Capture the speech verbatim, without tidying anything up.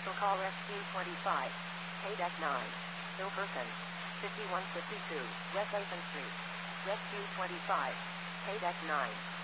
Special call Rescue twenty-five. K nine. No person. fifty-one fifty-two West Latham Street. Rescue twenty-five. K nine.